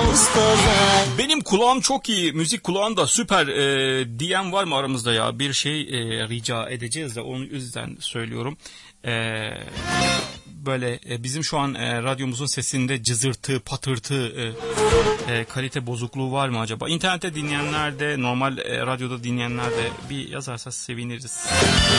Benim kulağım çok iyi, müzik kulağım da süper diyen var mı aramızda ya? Bir şey rica edeceğiz de onun yüzden söylüyorum. Böyle bizim şu an radyomuzun sesinde cızırtı, patırtı, kalite bozukluğu var mı acaba? İnternette dinleyenler de, normal radyoda dinleyenler de bir yazarsa seviniriz.